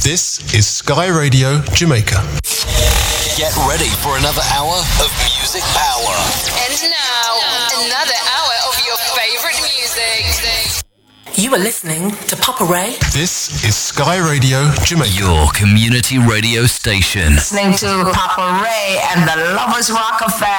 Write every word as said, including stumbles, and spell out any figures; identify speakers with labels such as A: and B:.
A: This is Sky Radio Jamaica.
B: Get ready for another hour of music power.
C: And now, another hour of your favorite music.
D: You are listening to Papa Ray.
A: This is Sky Radio Jamaica.
B: Your community radio station.
E: Listening to Papa Ray and the Lovers Rock Affair.